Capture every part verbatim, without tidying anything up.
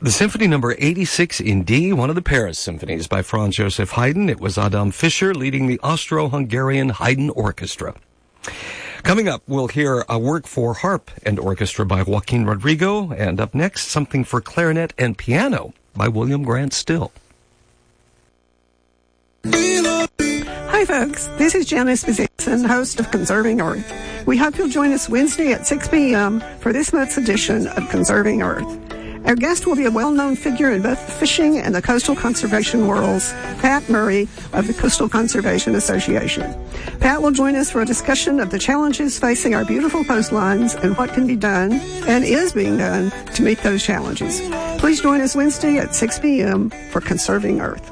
The Symphony Number eighty-six in D, one of the Paris symphonies by Franz Joseph Haydn. It was Adam Fischer leading the Austro-Hungarian Haydn Orchestra. Coming up, we'll hear a work for harp and orchestra by Joaquin Rodrigo, and up next, something for clarinet and piano by William Grant Still. Hi folks, this is Janice Bezanson, host of Conserving Earth. We hope you'll join us Wednesday at six p.m. for this month's edition of Conserving Earth. Our guest will be a well-known figure in both the fishing and the coastal conservation worlds, Pat Murray of the Coastal Conservation Association. Pat will join us for a discussion of the challenges facing our beautiful coastlines and what can be done and is being done to meet those challenges. Please join us Wednesday at six p.m. for Conserving Earth.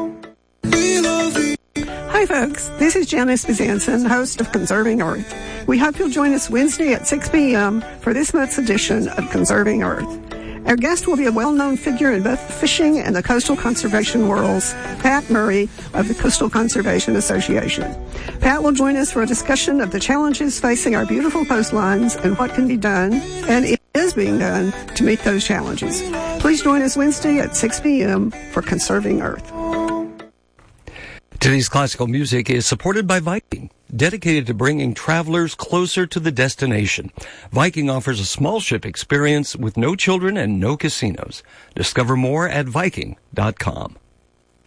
Hi folks, this is Janice Bezanson, host of Conserving Earth. We hope you'll join us Wednesday at six p.m. for this month's edition of Conserving Earth. Our guest will be a well-known figure in both the fishing and the coastal conservation worlds, Pat Murray of the Coastal Conservation Association. Pat will join us for a discussion of the challenges facing our beautiful coastlines and what can be done and is being done to meet those challenges. Please join us Wednesday at six p.m. for Conserving Earth. Today's classical music is supported by Viking, dedicated to bringing travelers closer to the destination. Viking offers a small ship experience with no children and no casinos. Discover more at Viking dot com.